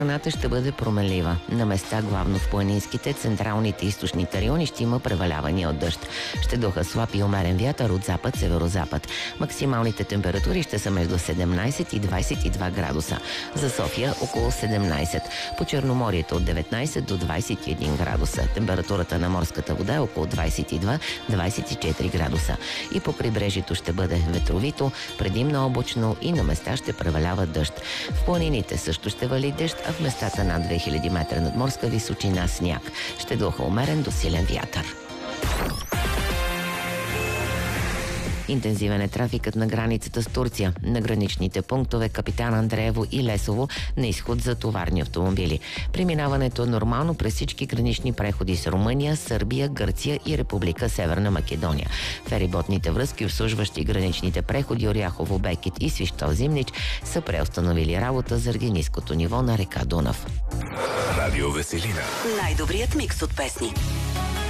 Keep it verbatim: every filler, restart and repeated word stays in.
Страната ще бъде променлива. На места, главно в планинските, централните и източните райони, ще има превалявания от дъжд. Ще духа слаб и умерен вятър от запад-северозапад. Максималните температури ще са между седемнайсет и двайсет и два градуса. За София около седемнайсет. По Черноморието от деветнайсет до двайсет и един градуса. Температурата на морската вода е около двайсет и два до двайсет и четири градуса. И по крайбрежието ще бъде ветровито, предимно облачно и на места ще превалява дъжд. В планините също ще вали дъжд, а в местата над две хиляди метра над морска височина сняг. Ще духа умерен до силен вятър. Интензивен е трафикът на границата с Турция. На граничните пунктове Капитан Андреево и Лесово на изход за товарни автомобили. Преминаването е нормално през всички гранични преходи с Румъния, Сърбия, Гърция и Република Северна Македония. Фериботните връзки, обслужващи граничните преходи Оряхово, Бекет и Свищов Зимнич, са преустановили работа заради ниското ниво на река Дунав. Радио Веселина. Най-добрият микс от песни.